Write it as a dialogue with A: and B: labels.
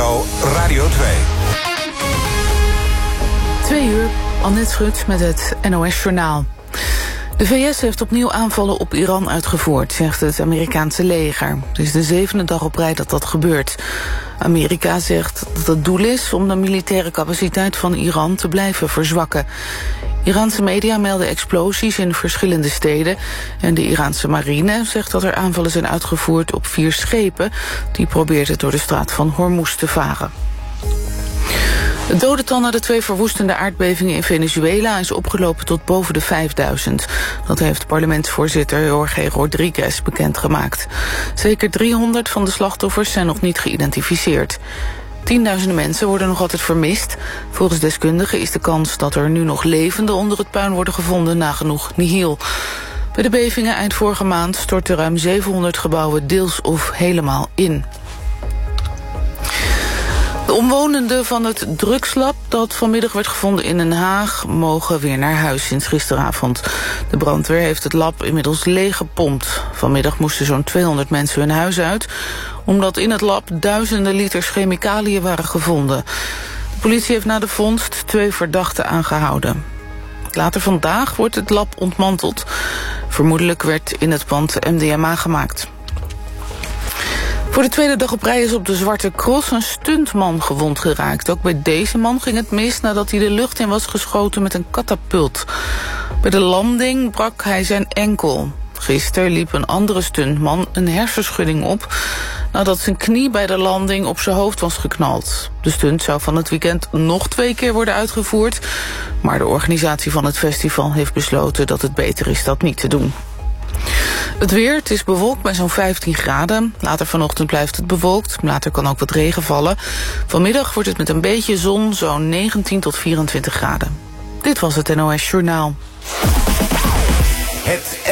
A: NPO Radio 2.
B: 2 uur, Annette Schut met het NOS-journaal. De VS heeft opnieuw aanvallen op Iran uitgevoerd, zegt het Amerikaanse leger. Het is de 7e dag op rij dat dat gebeurt. Amerika zegt dat het doel is om de militaire capaciteit van Iran te blijven verzwakken. Iraanse media melden explosies in verschillende steden. En de Iraanse marine zegt dat er aanvallen zijn uitgevoerd op 4 schepen. Die probeerden door de straat van Hormuz te varen. Het dodental na de 2 verwoestende aardbevingen in Venezuela is opgelopen tot boven de 5000. Dat heeft parlementsvoorzitter Jorge Rodriguez bekendgemaakt. Zeker 300 van de slachtoffers zijn nog niet geïdentificeerd. Tienduizenden mensen worden nog altijd vermist. Volgens deskundigen is de kans dat er nu nog levenden onder het puin worden gevonden nagenoeg nihil. Bij de bevingen eind vorige maand stortten ruim 700 gebouwen deels of helemaal in. De omwonenden van het drugslab dat vanmiddag werd gevonden in Den Haag mogen weer naar huis sinds gisteravond. De brandweer heeft het lab inmiddels leeggepompt. Vanmiddag moesten zo'n 200 mensen hun huis uit, omdat in het lab duizenden liters chemicaliën waren gevonden. De politie heeft na de vondst 2 verdachten aangehouden. Later vandaag wordt het lab ontmanteld. Vermoedelijk werd in het pand MDMA gemaakt. Voor de 2e dag op rij is op de Zwarte Cross een stuntman gewond geraakt. Ook bij deze man ging het mis nadat hij de lucht in was geschoten met een katapult. Bij de landing brak hij zijn enkel. Gisteren liep een andere stuntman een hersenschudding op nadat zijn knie bij de landing op zijn hoofd was geknald. De stunt zou van het weekend nog 2 keer worden uitgevoerd, maar de organisatie van het festival heeft besloten dat het beter is dat niet te doen. Het weer, het is bewolkt bij zo'n 15 graden. Later vanochtend blijft het bewolkt. Later kan ook wat regen vallen. Vanmiddag wordt het met een beetje zon zo'n 19 tot 24 graden. Dit was het NOS Journaal.